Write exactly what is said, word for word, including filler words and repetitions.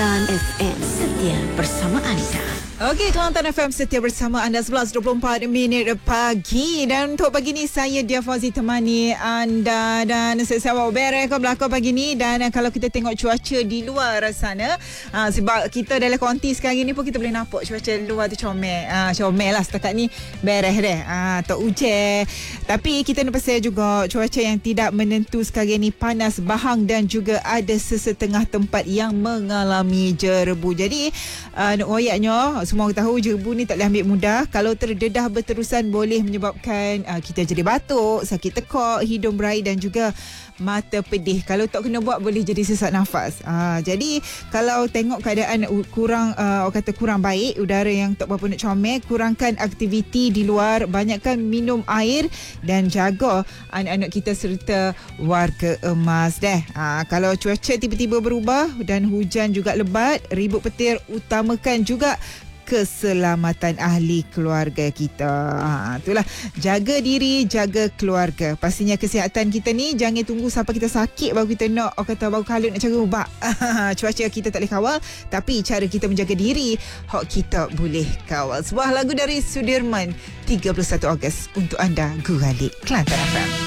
Kelantan F M, setia bersama anda. Okey, Kelantan F M setia bersama anda sebelas dua puluh empat minit pagi. Dan untuk pagi ni saya Dia Fauzi temani anda. Dan saya bawa beres ke belakang pagi ni. Dan uh, kalau kita tengok cuaca di luar sana, uh, sebab kita dalam konti sekarang ni pun kita boleh nampak cuaca luar tu comel. uh, Comel lah setakat ni, beres deh. uh, Tak hujan. Tapi kita nak pasal juga cuaca yang tidak menentu sekarang ni, panas bahang dan juga ada sesetengah tempat yang mengalami jerebu. Jadi uh, nak royaknya, semua orang tahu jerebu ni tak boleh ambil mudah. Kalau terdedah berterusan boleh menyebabkan uh, kita jadi batuk, sakit tekak, hidung berair dan juga mata pedih. Kalau tak kena buat boleh jadi sesak nafas. Uh, jadi kalau tengok keadaan kurang, uh, orang kata kurang baik, udara yang tak berapa nak comel, kurangkan aktiviti di luar, banyakkan minum air dan jaga anak-anak kita serta warga emas deh. Uh, kalau cuaca tiba-tiba berubah dan hujan juga lebat, ribut petir, utamakan juga keselamatan ahli keluarga kita. Ha, itulah, jaga diri, jaga keluarga. Pastinya kesihatan kita ni jangan tunggu sampai kita sakit baru kita nak, orang kata baru kalut nak cara ubah. Cuaca kita tak boleh kawal, tapi cara kita menjaga diri hak kita boleh kawal. Sebuah lagu dari Sudirman, tiga puluh satu Ogos untuk anda, Guralik Kelantan F M.